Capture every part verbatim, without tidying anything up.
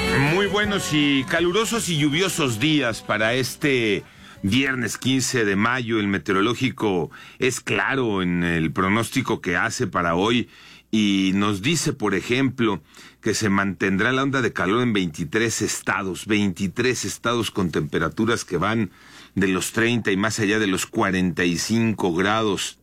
Muy buenos y calurosos y lluviosos días para este viernes quince de mayo. El meteorológico es claro en el pronóstico que hace para hoy y nos dice, por ejemplo, que se mantendrá la onda de calor en veintitrés estados, veintitrés estados con temperaturas que van de los treinta y más allá de los cuarenta y cinco grados.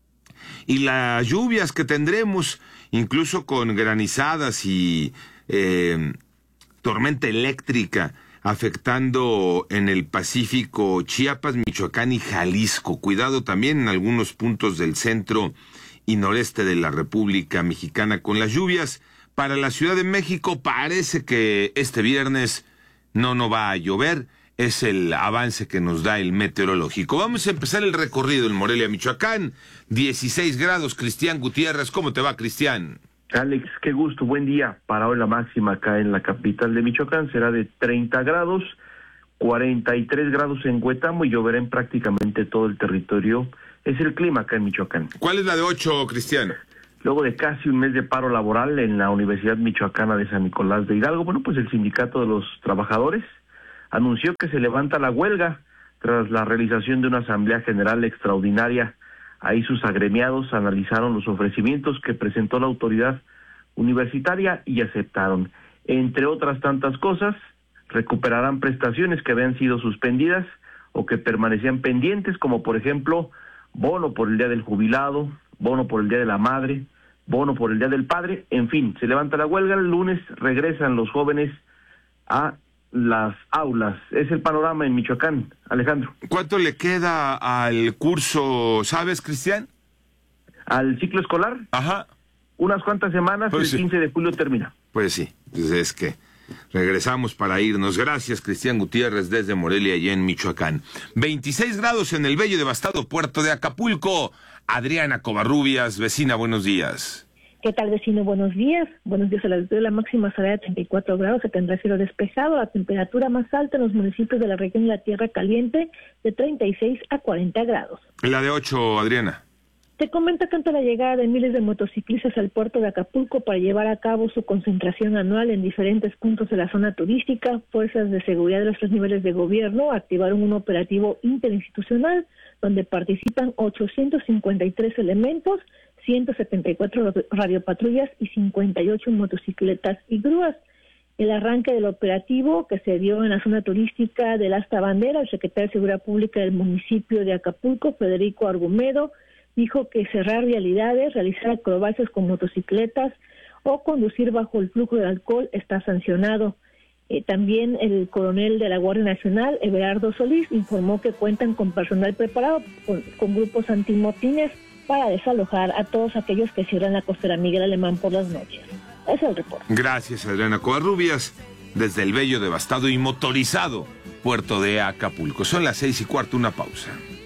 Y las lluvias que tendremos, incluso con granizadas y eh, tormenta eléctrica, afectando en el Pacífico, Chiapas, Michoacán y Jalisco. Cuidado también en algunos puntos del centro y noreste de la República Mexicana con las lluvias. Para la Ciudad de México parece que este viernes no, no va a llover. Es el avance que nos da el meteorológico. Vamos a empezar el recorrido en Morelia, Michoacán. dieciséis grados, Cristian Gutiérrez. ¿Cómo te va, Cristian? Alex, qué gusto, buen día. Para hoy la máxima acá en la capital de Michoacán será de treinta grados, cuarenta y tres grados en Huetamo y lloverá en prácticamente todo el territorio. Es el clima acá en Michoacán. ¿Cuál es la de ocho, Cristian? Luego de casi un mes de paro laboral en la Universidad Michoacana de San Nicolás de Hidalgo, bueno, pues el Sindicato de los Trabajadores anunció que se levanta la huelga tras la realización de una asamblea general extraordinaria. Ahí sus agremiados analizaron los ofrecimientos que presentó la autoridad universitaria y aceptaron. Entre otras tantas cosas, recuperarán prestaciones que habían sido suspendidas o que permanecían pendientes, como por ejemplo, bono por el Día del Jubilado, bono por el Día de la Madre, bono por el Día del Padre. En fin, se levanta la huelga, el lunes regresan los jóvenes a las aulas. Es el panorama en Michoacán, Alejandro. ¿Cuánto le queda al curso, sabes, Cristian? ¿Al ciclo escolar? Ajá. Unas cuantas semanas, pues el sí. quince de julio termina. Pues sí, pues es que regresamos para irnos. Gracias, Cristian Gutiérrez, desde Morelia, allá en Michoacán. veintiséis grados en el bello y devastado puerto de Acapulco. Adriana Covarrubias, vecina, buenos días. ¿Qué tal, vecino? Buenos días. Buenos días. A las dos, la máxima será de treinta y cuatro grados, se tendrá cielo despejado. La temperatura más alta en los municipios de la región de la Tierra Caliente de treinta y seis a cuarenta grados. La de ocho, Adriana. Te comento que ante la llegada de miles de motociclistas al puerto de Acapulco para llevar a cabo su concentración anual en diferentes puntos de la zona turística, fuerzas de seguridad de los tres niveles de gobierno activaron un operativo interinstitucional donde participan ochocientos cincuenta y tres elementos, ciento setenta y cuatro radiopatrullas y cincuenta y ocho motocicletas y grúas. El arranque del operativo que se dio en la zona turística del Asta Bandera, el secretario de Seguridad Pública del municipio de Acapulco, Federico Argumedo, dijo que cerrar vialidades, realizar acrobacias con motocicletas o conducir bajo el flujo de alcohol está sancionado. Eh, también el coronel de la Guardia Nacional, Everardo Solís, informó que cuentan con personal preparado con, con grupos antimotines para desalojar a todos aquellos que cierran la costera Miguel Alemán por las noches. Ese es el reporte. Gracias, Adriana Covarrubias, desde el bello, devastado y motorizado puerto de Acapulco. Son las seis y cuarto, una pausa.